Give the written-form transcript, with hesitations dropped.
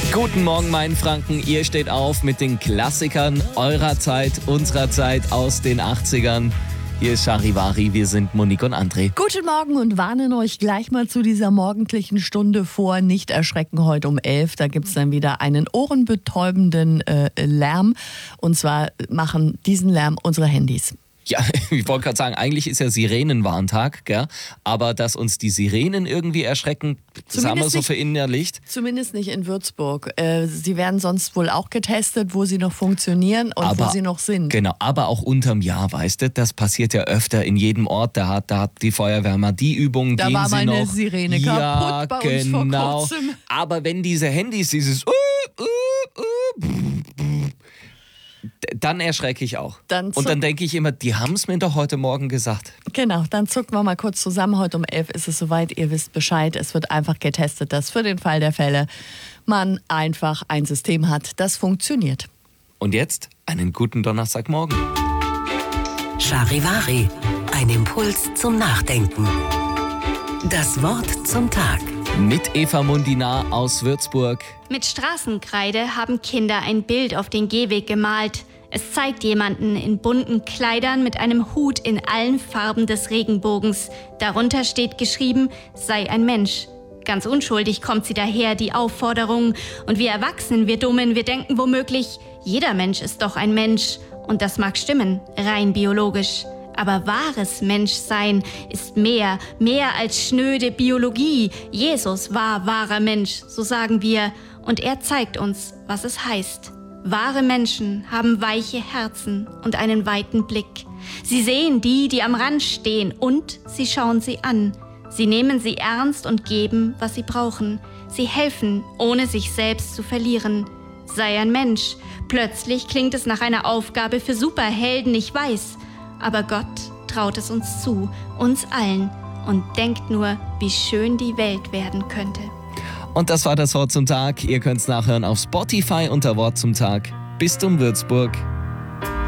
Guten Morgen, mein Franken. Ihr steht auf mit den Klassikern eurer Zeit, unserer Zeit aus den 80ern. Hier ist Charivari, wir sind Monique und André. Guten Morgen und warnen euch gleich mal zu dieser morgendlichen Stunde vor. Nicht erschrecken, heute um 11. Da gibt es dann wieder einen ohrenbetäubenden Lärm. Und zwar machen diesen Lärm unsere Handys. Ja, ich wollte gerade sagen, eigentlich ist ja Sirenenwarntag, gell? Aber dass uns die Sirenen irgendwie erschrecken, das haben wir so verinnerlicht. Zumindest nicht in Würzburg. Sie werden sonst wohl auch getestet, wo sie noch funktionieren und wo sie noch sind. Genau, aber auch unterm Jahr, weißt du, das passiert ja öfter in jedem Ort. Da hat die Feuerwehr mal die Übungen, da gehen war mal sie noch. Eine Sirene kaputt bei uns vor kurzem. Aber wenn diese Handys dieses dann erschrecke ich auch. Und dann denke ich immer, die haben es mir doch heute Morgen gesagt. Genau, dann zucken wir mal kurz zusammen. Heute um 11 ist es soweit, ihr wisst Bescheid. Es wird einfach getestet, dass für den Fall der Fälle man einfach ein System hat, das funktioniert. Und jetzt einen guten Donnerstagmorgen. Charivari, ein Impuls zum Nachdenken. Das Wort zum Tag. Mit Eva Mundina aus Würzburg. Mit Straßenkreide haben Kinder ein Bild auf den Gehweg gemalt. Es zeigt jemanden in bunten Kleidern mit einem Hut in allen Farben des Regenbogens. Darunter steht geschrieben, sei ein Mensch. Ganz unschuldig kommt sie daher, die Aufforderung. Und wir Erwachsenen, wir Dummen, wir denken womöglich, jeder Mensch ist doch ein Mensch. Und das mag stimmen, rein biologisch. Aber wahres Menschsein ist mehr als schnöde Biologie. Jesus war wahrer Mensch, so sagen wir. Und er zeigt uns, was es heißt. Wahre Menschen haben weiche Herzen und einen weiten Blick. Sie sehen die am Rand stehen und sie schauen sie an. Sie nehmen sie ernst und geben, was sie brauchen. Sie helfen, ohne sich selbst zu verlieren. Sei ein Mensch. Plötzlich klingt es nach einer Aufgabe für Superhelden, ich weiß. Aber Gott traut es uns zu, uns allen, und denkt nur, wie schön die Welt werden könnte. Und das war das Wort zum Tag. Ihr könnt es nachhören auf Spotify unter Wort zum Tag. Bistum Würzburg.